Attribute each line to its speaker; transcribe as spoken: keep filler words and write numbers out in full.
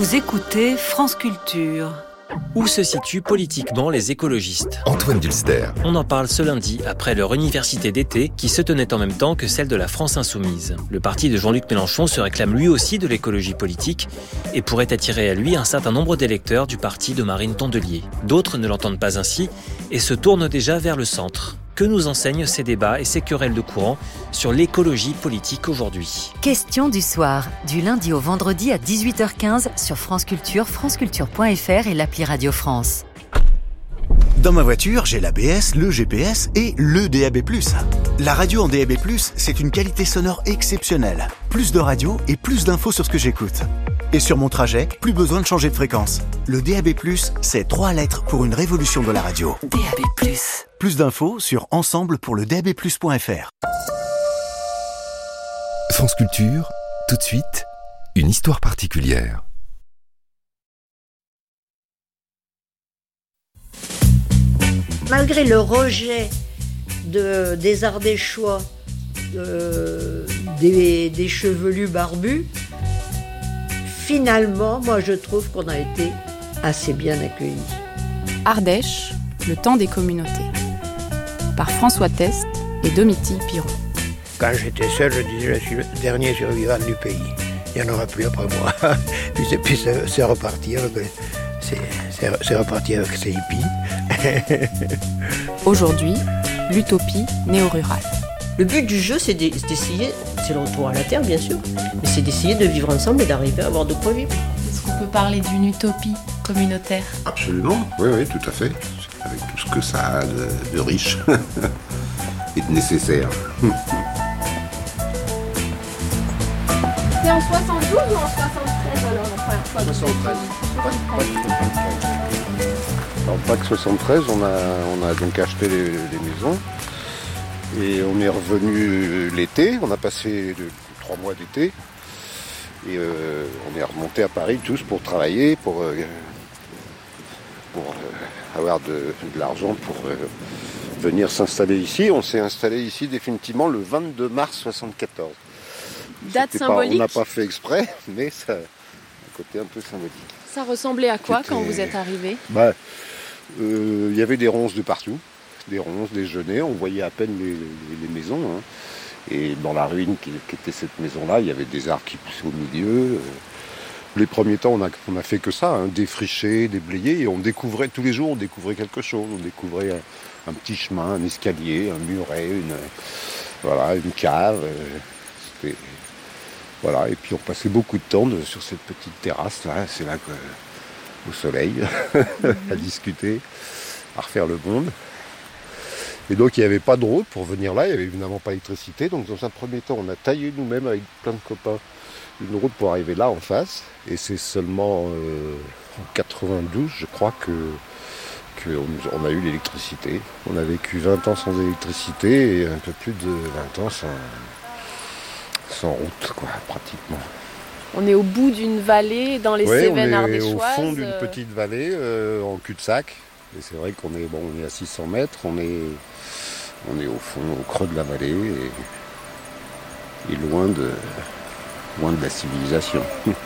Speaker 1: Vous écoutez France Culture.
Speaker 2: Où se situent politiquement les écologistes ?
Speaker 3: Antoine Dulster.
Speaker 2: On en parle ce lundi, après leur université d'été, qui se tenait en même temps que celle de la France Insoumise. Le parti de Jean-Luc Mélenchon se réclame lui aussi de l'écologie politique et pourrait attirer à lui un certain nombre d'électeurs du parti de Marine Tondelier. D'autres ne l'entendent pas ainsi et se tournent déjà vers le centre. Que nous enseignent ces débats et ces querelles de courant sur l'écologie politique aujourd'hui ?
Speaker 1: Question du soir, du lundi au vendredi à dix-huit heures quinze sur France Culture, franceculture point f r et l'appli Radio France.
Speaker 4: Dans ma voiture, j'ai l'A B S, le G P S et le D A B plus. La radio en D A B plus, c'est une qualité sonore exceptionnelle. Plus de radio et plus d'infos sur ce que j'écoute. Et sur mon trajet, plus besoin de changer de fréquence. Le D A B plus, c'est trois lettres pour une révolution de la radio.
Speaker 1: D A B plus.
Speaker 4: Plus d'infos sur ensemble pour le d a b plus point f r.
Speaker 3: France Culture, tout de suite, une histoire particulière.
Speaker 5: Malgré le rejet de, des Ardéchois, de, des, des chevelus barbus, finalement, moi je trouve qu'on a été assez bien accueillis.
Speaker 6: Ardèche, le temps des communautés. Par François Test et Domitille Piron.
Speaker 7: Quand j'étais seul, je disais je suis le dernier survivant du pays. Il n'y en aura plus après moi. Puis c'est, puis c'est, c'est reparti avec, c'est, c'est, c'est reparti avec ces hippies.
Speaker 6: Aujourd'hui, l'utopie néo-rurale.
Speaker 8: Le but du jeu, c'est d'essayer, c'est le retour à la terre bien sûr, mais c'est d'essayer de vivre ensemble et d'arriver à avoir de quoi vivre.
Speaker 9: Est-ce qu'on peut parler d'une utopie communautaire ?
Speaker 10: Absolument, oui, oui, tout à fait. Avec tout ce que ça a de, de riche et de nécessaire.
Speaker 11: C'est en soixante-douze ou en soixante-treize alors la première fois ?
Speaker 10: soixante-treize. En Pâques soixante-treize, on a, on a donc acheté les, les maisons et on est revenu l'été. On a passé de, trois mois d'été et euh, on est remonté à Paris tous pour travailler, pour, euh, pour euh, avoir de, de l'argent pour euh, venir s'installer ici. On s'est installé ici définitivement le vingt-deux mars soixante-quatorze.
Speaker 9: Date
Speaker 10: C'était
Speaker 9: symbolique.
Speaker 10: Pas, on n'a pas fait exprès, mais ça a un côté un peu symbolique.
Speaker 9: Ça ressemblait à quoi
Speaker 10: C'était...
Speaker 9: quand vous êtes arrivé ?
Speaker 10: Bah, euh, y avait des ronces de partout, des ronces, des genêts, on voyait à peine les, les, les maisons. Hein. Et dans la ruine qui, qui était cette maison-là, il y avait des arbres qui poussaient au milieu. Les premiers temps, on a, on a fait que ça, hein, défricher, déblayer, et on découvrait, tous les jours, on découvrait quelque chose. On découvrait un, un petit chemin, un escalier, un muret, une, voilà, une cave. C'était... Voilà, et puis on passait beaucoup de temps de, sur cette petite terrasse là, c'est là que, au soleil, à discuter, à refaire le monde. Et donc il n'y avait pas de route pour venir là, il n'y avait évidemment pas d'électricité. Donc dans un premier temps, on a taillé nous-mêmes avec plein de copains une route pour arriver là en face. Et c'est seulement euh, en quatre-vingt-douze, je crois, que qu'on on a eu l'électricité. On a vécu vingt ans sans électricité et un peu plus de vingt ans sans... sans route, quoi, pratiquement.
Speaker 9: On est au bout d'une vallée, dans les
Speaker 10: ouais,
Speaker 9: Cévennes
Speaker 10: ardéchoises.
Speaker 9: ardéchoises.
Speaker 10: On est au fond d'une euh... petite vallée, euh, en cul-de-sac. Et c'est vrai qu'on est, bon, on est à six cents mètres, on est, on est au fond, au creux de la vallée, et, et loin, de, loin de la civilisation.